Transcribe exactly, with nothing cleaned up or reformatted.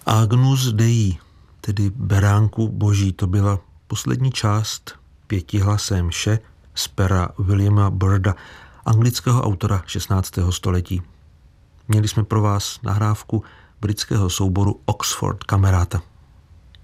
Agnus Dei, tedy Beránku boží, to byla poslední část pětihlasé mše z pera Williama Byrda, anglického autora šestnáctého století. Měli jsme pro vás nahrávku britského souboru Oxford Camerata.